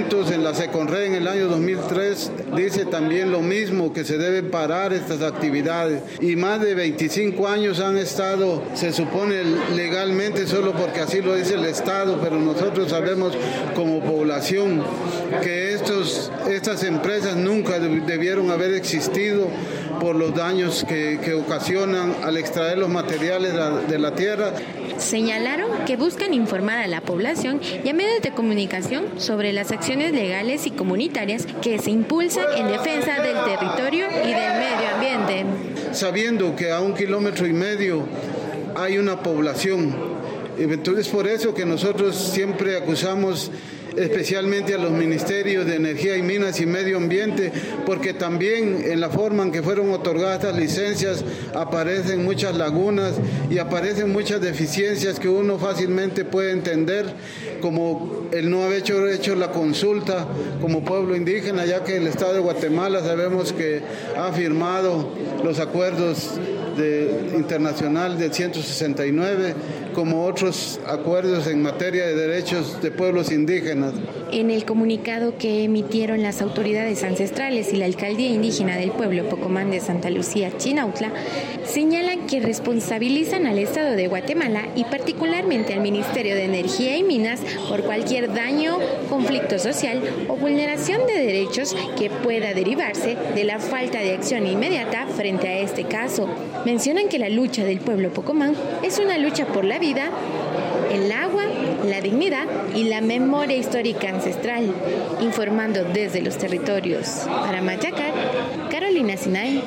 documentos en la Seconred en el año 2003 dice también lo mismo, que se deben parar estas actividades. Y más de 25 años han estado, se supone legalmente, solo porque así lo dice el Estado, pero nosotros sabemos como población que estas empresas nunca debieron haber existido por los daños que ocasionan al extraer los materiales de la tierra. Señalaron que buscan informar a la población y a medios de comunicación sobre las acciones legales y comunitarias que se impulsan en defensa del territorio y del medio ambiente. Sabiendo que a 1,5 kilómetros hay una población, entonces por eso que nosotros siempre acusamos especialmente a los ministerios de Energía y Minas y Medio Ambiente, porque también en la forma en que fueron otorgadas estas licencias aparecen muchas lagunas y aparecen muchas deficiencias que uno fácilmente puede entender, como el no haber hecho la consulta como pueblo indígena, ya que el Estado de Guatemala sabemos que ha firmado los acuerdos internacional del 169, como otros acuerdos en materia de derechos de pueblos indígenas. En el comunicado que emitieron las autoridades ancestrales y la alcaldía indígena del pueblo Pocomán de Santa Lucía, Chinautla, señalan que responsabilizan al Estado de Guatemala y particularmente al Ministerio de Energía y Minas por cualquier daño, conflicto social o vulneración de derechos que pueda derivarse de la falta de acción inmediata frente a este caso. Mencionan que la lucha del pueblo Pocomán es una lucha por la vida, el agua, la dignidad y la memoria histórica ancestral. Informando desde los territorios para Mayacar, Carolina Sinay.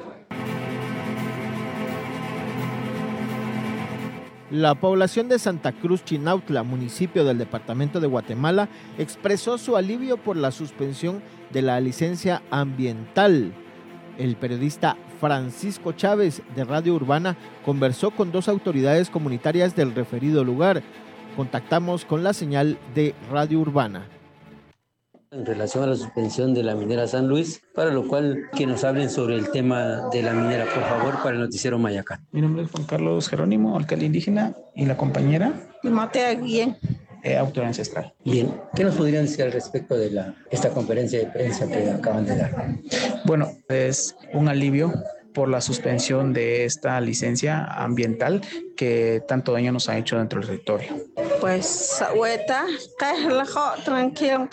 La población de Santa Cruz Chinautla, municipio del departamento de Guatemala, expresó su alivio por la suspensión de la licencia ambiental. El periodista Francisco Chávez de Radio Urbana conversó con 2 autoridades comunitarias del referido lugar. Contactamos con la señal de Radio Urbana. En relación a la suspensión de la minera San Luis, para lo cual que nos hablen sobre el tema de la minera, por favor, para el noticiero Mayacán. Mi nombre es Juan Carlos Jerónimo, alcalde indígena, y la compañera Matea Guillén, autora ancestral. Bien, ¿qué nos podrían decir al respecto de esta conferencia de prensa que acaban de dar? Bueno, es un alivio por la suspensión de esta licencia ambiental que tanto daño nos ha hecho dentro del territorio. Pues ahorita tranquilo,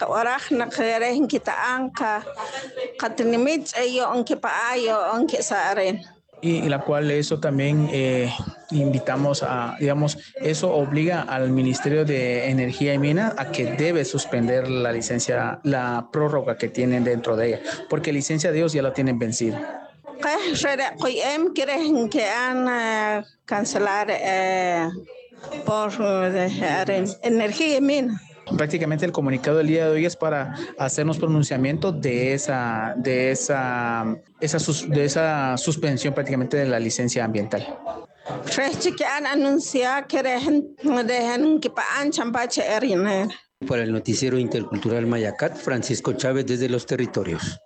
y la cual eso también invitamos a, digamos, eso obliga al Ministerio de Energía y Minas a que debe suspender la licencia, la prórroga que tienen dentro de ella, porque licencia de ellos ya la tienen vencida. Quieren que han cancelar por energía y minas. Prácticamente el comunicado del día de hoy es para hacernos pronunciamiento de esa suspensión prácticamente de la licencia ambiental. Para el noticiero intercultural Mayacat, Francisco Chávez desde los territorios.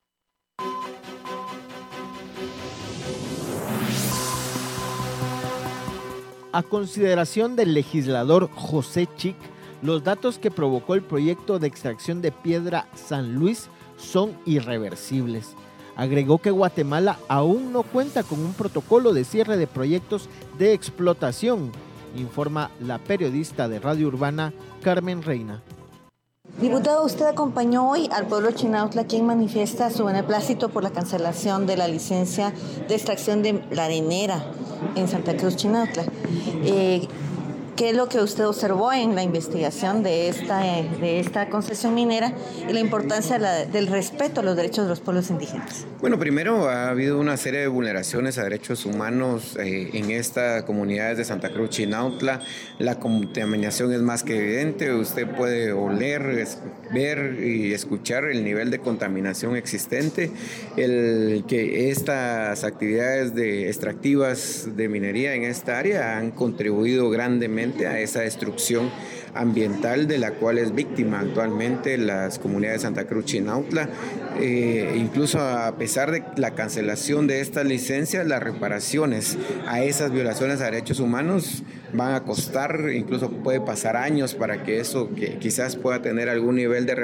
A consideración del legislador José Chic, los datos que provocó el proyecto de extracción de piedra San Luis son irreversibles. Agregó que Guatemala aún no cuenta con un protocolo de cierre de proyectos de explotación, informa la periodista de Radio Urbana, Carmen Reina. Diputado, usted acompañó hoy al pueblo Chinautla, quien manifiesta su beneplácito por la cancelación de la licencia de extracción de la arenera en Santa Cruz Chinautla. ¿Qué es lo que usted observó en la investigación de esta concesión minera y la importancia del respeto a los derechos de los pueblos indígenas? Bueno, primero ha habido una serie de vulneraciones a derechos humanos en estas comunidades de Santa Cruz Chinautla. La contaminación es más que evidente. Usted puede oler, ver y escuchar el nivel de contaminación existente. El que estas actividades extractivas de minería en esta área han contribuido grandemente a esa destrucción ambiental de la cual es víctima actualmente las comunidades de Santa Cruz Chinautla. Incluso a pesar de la cancelación de estas licencias, las reparaciones a esas violaciones a derechos humanos van a costar, incluso puede pasar años para que eso que quizás pueda tener algún nivel de